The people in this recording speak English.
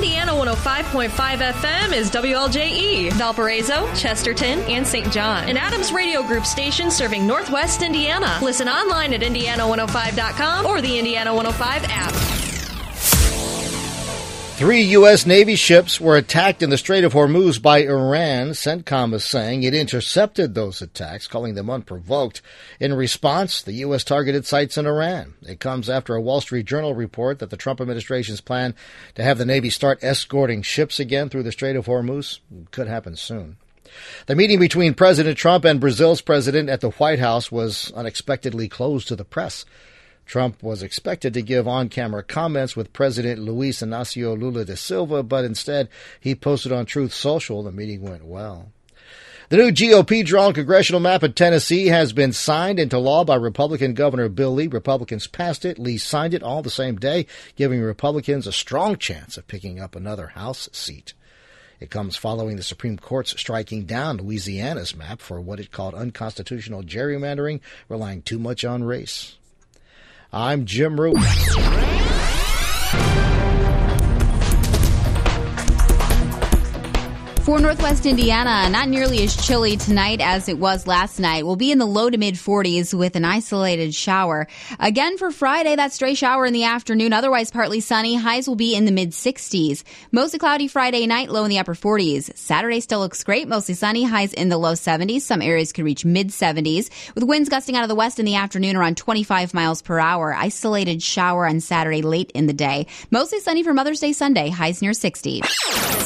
Indiana 105.5 FM is WLJE, Valparaiso, Chesterton, and St. John. An Adams Radio Group station serving Northwest Indiana. Listen online at Indiana105.com or the Indiana 105 app. 3 U.S. Navy ships were attacked in the Strait of Hormuz by Iran. CENTCOM is saying it intercepted those attacks, calling them unprovoked. In response, the U.S. targeted sites in Iran. It comes after a Wall Street Journal report that the Trump administration's plan to have the Navy start escorting ships again through the Strait of Hormuz could happen soon. The meeting between President Trump and Brazil's president at the White House was unexpectedly closed to the press. Trump was expected to give on-camera comments with President Luiz Inácio Lula da Silva, but instead he posted on Truth Social the meeting went well. The new GOP-drawn congressional map of Tennessee has been signed into law by Republican Governor Bill Lee. Republicans passed it. Lee signed it all the same day, giving Republicans a strong chance of picking up another House seat. It comes following the Supreme Court's striking down Louisiana's map for what it called unconstitutional gerrymandering, relying too much on race. I'm Jim Root. For Northwest Indiana, not nearly as chilly tonight as it was last night. We'll be in the low to mid 40s with an isolated shower. Again for Friday, that stray shower in the afternoon. Otherwise partly sunny. Highs will be in the mid 60s. Mostly cloudy Friday night, low in the upper 40s. Saturday still looks great. Mostly sunny. Highs in the low 70s. Some areas could reach mid 70s with winds gusting out of the west in the afternoon around 25 miles per hour. Isolated shower on Saturday late in the day. Mostly sunny for Mother's Day Sunday. Highs near 60.